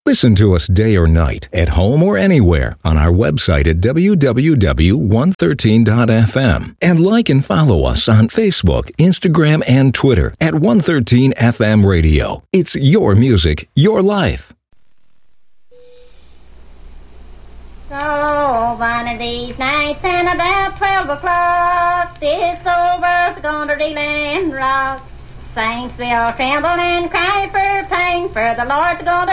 Listen to us day or night, at home or anywhere, on our website at www.113.fm. And like and follow us on Facebook, Instagram, and Twitter at 113 FM Radio. It's your music, your life. So one of these nights and about 12 o'clock, this old world's gonna reel and rock. Saints will tremble and cry for pain, for the Lord's gonna